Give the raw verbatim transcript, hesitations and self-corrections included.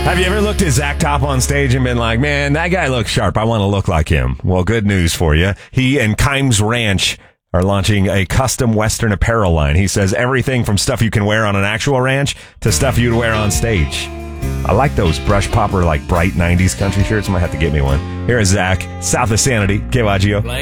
Have you ever looked at Zach Top on stage and been like, man, that guy looks sharp. I want to look like him. Well, good news for you. He and Kimes Ranch are launching a custom Western apparel line. He says everything from stuff you can wear on an actual ranch to stuff you'd wear on stage. I like those brush popper, like bright nineties country shirts. Might have to get me one. Here is Zach, south of Sanity, K Y G O.